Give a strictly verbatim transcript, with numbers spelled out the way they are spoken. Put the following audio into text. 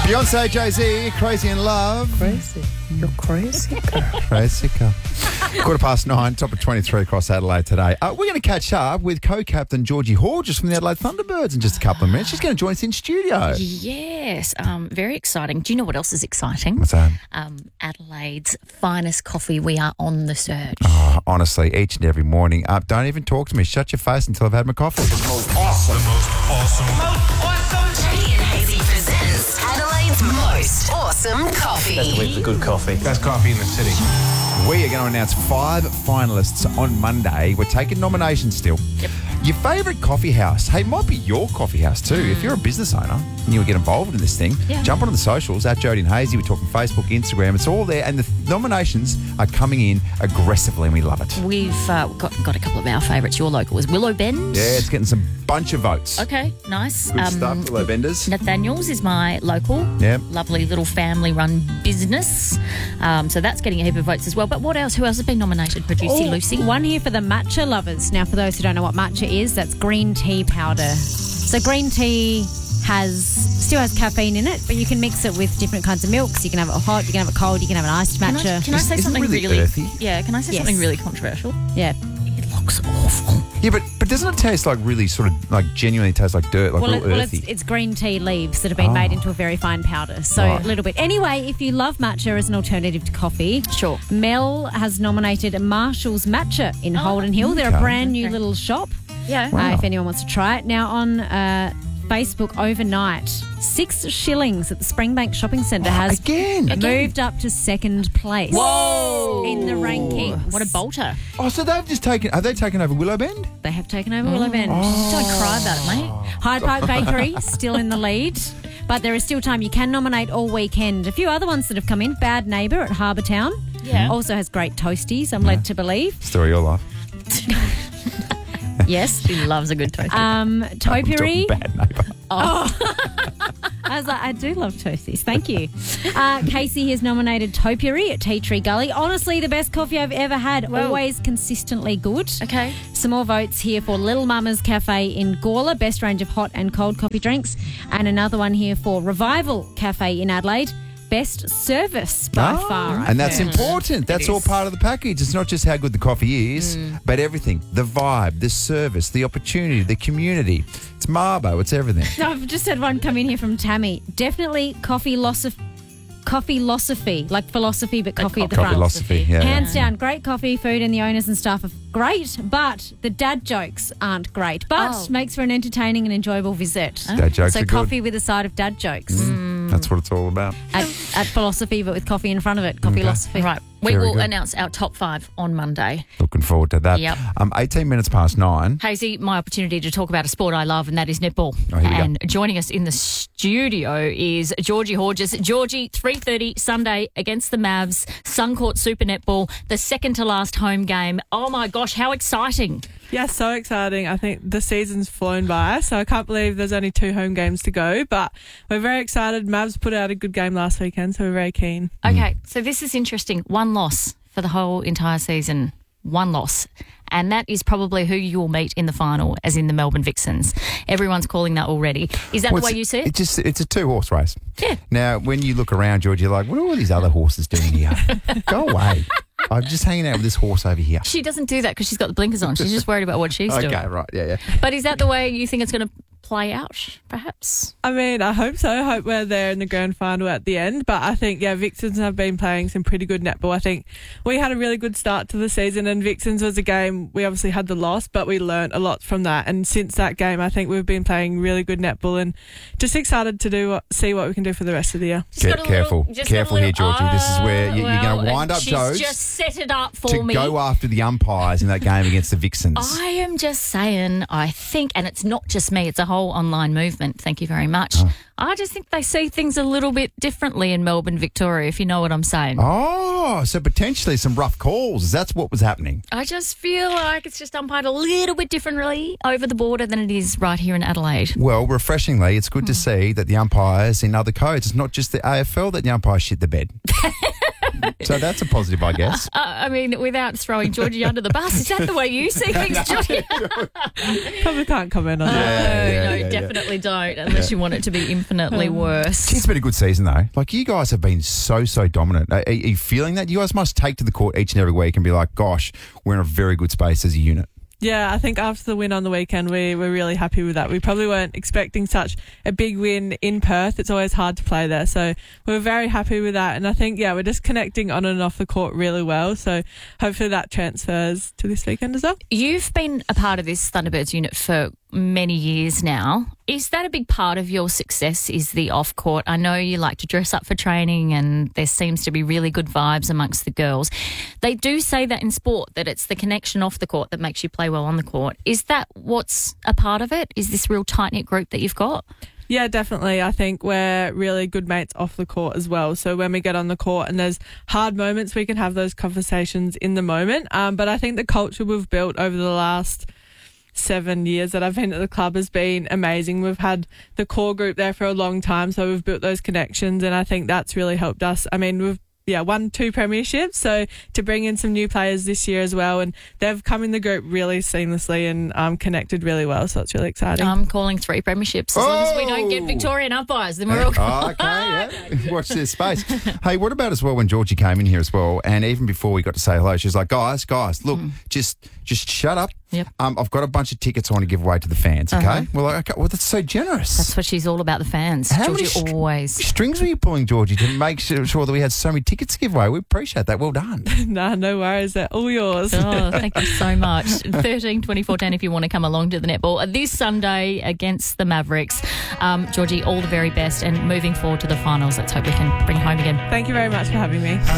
Beyonce, Jay-Z, Crazy in Love. Crazy. You're crazy, girl. Crazy girl. Quarter past nine, top of twenty-three across Adelaide today. Uh, we're going to catch up with co-captain Georgie Horges from the Adelaide Thunderbirds in just a couple of minutes. She's going to join us in studio. Yes, um, very exciting. Do you know what else is exciting? What's that? Um, Adelaide's finest coffee. We are on the search. Oh, honestly, each and every morning. Uh, don't even talk to me. Shut your face until I've had my coffee. The most awesome. The most awesome. Most awesome. Jay and Hazy presents Adelaide's most awesome coffee. That's the way for good coffee. Best coffee in the city. We are going to announce five finalists on Monday. We're taking nominations still. Yep. Your favourite coffee house. Hey, it might be your coffee house too. If you're a business owner and you get involved in this thing, Yeah. jump onto the socials, at Jody and Hazy. We're talking Facebook, Instagram. It's all there. And the nominations are coming in aggressively and we love it. We've uh, got, got a couple of our favourites. Your local was Willow Bend. Yeah, it's getting some bunch of votes. Okay, nice. Good stuff, Willow Benders. Nathaniel's is my local. Yep. Lovely little family-run business. Um, so that's getting a heap of votes as well. But what else? Who else has been nominated? Producer Oh, Lucy. One here for the matcha lovers. Now, for those who don't know what matcha is, that's green tea powder. So green tea has still has caffeine in it, but you can mix it with different kinds of milks. You can have it hot, you can have it cold, you can have an iced Can I, matcha. can I say Isn't it something really really, earthy? Yeah, can I say Yes. something really controversial? Yeah. It looks awful. Yeah, but but doesn't it taste like really sort of like genuinely taste like dirt, like Well, real it, well earthy? it's, it's green tea leaves that have been Oh. made into a very fine powder. So Right. a little bit. Anyway, if you love matcha as an alternative to coffee, Sure. Mel has nominated Marshall's Matcha in Oh, Holden Hill. They're okay. a brand new Okay. little shop. Yeah. Wow. Uh, if anyone wants to try it. Now on uh, Facebook overnight, six shillings at the Springbank Shopping Centre has Again? moved up to second place. Whoa! In the rankings. What a bolter. Oh, so they've just taken, have they taken over Willow Bend? They have taken over Willow Bend. Don't cry about it, mate. Hyde Park Bakery still in the lead, but there is still time. You can nominate all weekend. A few other ones that have come in. Bad Neighbour at Harbour Town. Yeah. Also has great toasties, I'm led to believe. Story of your life. Yes. She loves a good toast. Um, I'm Topiary. talking bad neighbour. I was like, I do love toasties. Thank you. Uh, Casey has nominated Topiary at Tea Tree Gully. Honestly, the best coffee I've ever had. Whoa. Always consistently good. Okay. Some more votes here for Little Mama's Cafe in Gawler, best range of hot and cold coffee drinks. And another one here for Revival Cafe in Adelaide, best service by Oh, far. I've and that's heard. important. That's all is. part of the package. It's not just how good the coffee is, but everything. The vibe, the service, the opportunity, the community. It's Marbo. It's everything. I've just had one come in here from Tammy. Definitely coffee philosophy, coffee philosophy, like philosophy, but coffee at the Coffee front. philosophy, yeah. Hands down, great coffee, food, and the owners and staff are great, but the dad jokes aren't great. But Oh. makes for an entertaining and enjoyable visit. Dad jokes so are good. coffee with a side of dad jokes That's what it's all about. at, at philosophy, but with coffee in front of it. Coffee philosophy. Right. We Very will good. announce our top five on Monday. Looking forward to that. Yep. Um, eighteen minutes past nine. Hazy, my opportunity to talk about a sport I love, and that is netball. Oh, here we go. and joining us in the studio is Georgie Horges. Georgie, three thirty Sunday against the Mavs, Suncourt Super Netball, the second to last home game. Oh my gosh, how exciting. Yeah, so exciting. I think the season's flown by, so I can't believe there's only two home games to go, but we're very excited. Mavs put out a good game last weekend, so we're very keen. Okay, so this is interesting. One loss for the whole entire season. One loss. And that is probably who you will meet in the final, as in the Melbourne Vixens. Everyone's calling that already. Is that Well, the way it's- you see it? It's just it's a two horse race. Yeah. Now, when you look around, George, you're like, what are all these other horses doing here? Go away. I'm just hanging out with this horse over here. She doesn't do that because she's got the blinkers on. She's just worried about what she's Okay, doing. right. Yeah, yeah. But is that the way you think it's going to play out, perhaps? I mean, I hope so. I hope we're there in the grand final at the end. But I think, yeah, Vixens have been playing some pretty good netball. I think we had a really good start to the season, and Vixens was a game, we obviously had the loss, but we learnt a lot from that. And since that game, I think we've been playing really good netball and just excited to do what, see what we can do for the rest of the year. Just Ca- got a little- careful. just Careful got a here, little- Georgie. This is where Oh, you- you're gonna well, wind up she's toes just set it up for to me. go after the umpires in that game against the Vixens. I am just saying, I think, and it's not just me, it's a whole online movement. Thank you very much. Oh. I just think they see things a little bit differently in Melbourne, Victoria, if you know what I'm saying. Oh, so potentially some rough calls. That's what was happening. I just feel like it's just umpired a little bit differently over the border than it is right here in Adelaide. Well, refreshingly, it's Hmm. good to see that the umpires in other codes, it's not just the A F L that the umpires shit the bed. So that's a positive, I guess. Uh, I mean, without throwing Georgie under the bus, is that the way you see things, Georgie? Probably can't comment on that. Yeah, yeah, no, yeah, yeah. definitely don't, unless you want it to be infinitely worse. It's been a good season, though. Like, you guys have been so, so dominant. Are, are you feeling that? You guys must take to the court each and every week and be like, gosh, we're in a very good space as a unit. Yeah, I think after the win on the weekend, we were really happy with that. We probably weren't expecting such a big win in Perth. It's always hard to play there. So we were very happy with that. And I think, yeah, we're just connecting on and off the court really well. So hopefully that transfers to this weekend as well. You've been a part of this Thunderbirds unit for many years now. Is that a big part of your success, is the off-court? I know you like to dress up for training and there seems to be really good vibes amongst the girls. They do say that in sport, that it's the connection off the court that makes you play well on the court. Is that what's a part of it? Is this real tight-knit group that you've got? Yeah, definitely. I think we're really good mates off the court as well. So when we get on the court and there's hard moments, we can have those conversations in the moment. Um, but I think the culture we've built over the last seven years that I've been at the club has been amazing. We've had the core group there for a long time, so we've built those connections, and I think that's really helped us. I mean, we've yeah, won two premierships, so to bring in some new players this year as well, and they've come in the group really seamlessly and um, connected really well, so it's really exciting. I'm calling three premierships. As long as we don't get Oh! Victorian umpires, then we're all Oh, okay, yeah. Watch this space. Hey, what about as well when Georgie came in here as well, and even before we got to say hello, she's like, guys, guys, look, just just shut up. Yep. Um, I've got a bunch of tickets I want to give away to the fans, okay? Uh-huh. We're like, okay, well, that's so generous. That's what she's all about, the fans. How Georgie many str- always. strings were you pulling, Georgie, to make sure sure that we had so many tickets to give away? We appreciate that. Well done. Nah, no worries. They're all yours. Oh, thank you so much. thirteen twenty-four ten if you want to come along to the netball this Sunday against the Mavericks. Um, Georgie, all the very best, and moving forward to the finals. Let's hope we can bring it home again. Thank you very much for having me.